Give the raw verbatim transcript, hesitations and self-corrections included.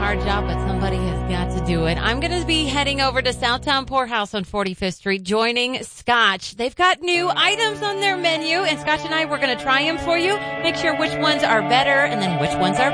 hard job, but somebody has got to do it. I'm going to be heading over to Southtown Poorhouse on forty-fifth Street, joining Scotch. They've got new items on their menu, and Scotch and I, we're going to try them for you, make sure which ones are better and then which ones are